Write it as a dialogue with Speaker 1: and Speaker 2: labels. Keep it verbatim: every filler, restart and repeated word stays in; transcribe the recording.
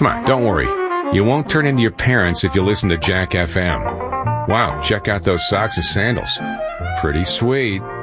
Speaker 1: Come on, don't worry. You won't turn into your parents if you listen to Jack F M. Wow, check out those socks and sandals. Pretty sweet.